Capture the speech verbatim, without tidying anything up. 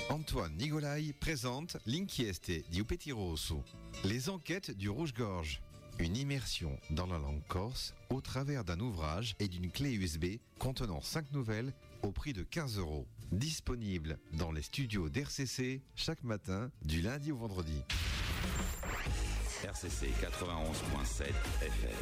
Antoine Nigolai présente L'inchieste di Petit Rosso, les enquêtes du Rouge-Gorge. Une immersion dans la langue corse au travers d'un ouvrage et d'une clé U S B contenant cinq nouvelles au prix de quinze euros. Disponible dans les studios d'R C C chaque matin du lundi au vendredi. R C C quatre-vingt-onze point sept F M.